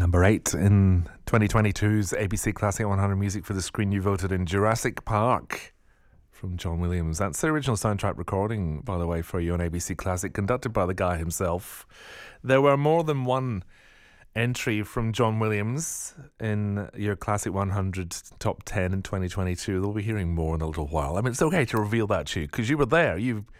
Number 8 in 2022's ABC Classic 100 Music for the Screen. You voted in Jurassic Park from John Williams. That's the original soundtrack recording, by the way, for you on ABC Classic, conducted by the guy himself. There were more than one entry from John Williams in your Classic 100 Top 10 in 2022. They'll be hearing more in a little while. I mean, it's okay to reveal that to you because you were there. You